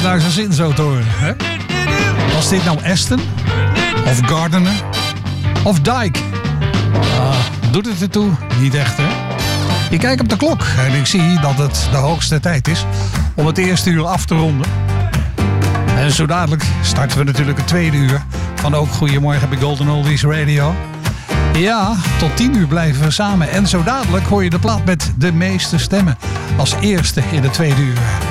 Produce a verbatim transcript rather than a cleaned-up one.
het naar zijn zin zo te horen. Hè? Was dit nou Aston? Of Gardner? Of Dyke? Uh, doet het ertoe? Niet echt, hè? Ik kijk op de klok en ik zie dat het de hoogste tijd is om het eerste uur af te ronden. En zo dadelijk starten we natuurlijk het tweede uur van ook Goedemorgen bij Golden Oldies Radio. Ja, tot tien uur blijven we samen. En zo dadelijk hoor je de plaat met de meeste stemmen als eerste in het tweede uur.